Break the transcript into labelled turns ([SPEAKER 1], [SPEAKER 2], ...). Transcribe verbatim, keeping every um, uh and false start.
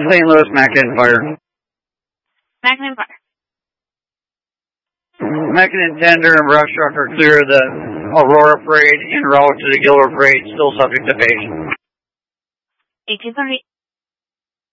[SPEAKER 1] Saint Louis, Mackin Fire.
[SPEAKER 2] Mackin Fire.
[SPEAKER 1] Mackin Tender and brush truck are clear of the Aurora Parade en route to the Gilbert Parade, still subject to page.
[SPEAKER 2] eighteen thirty.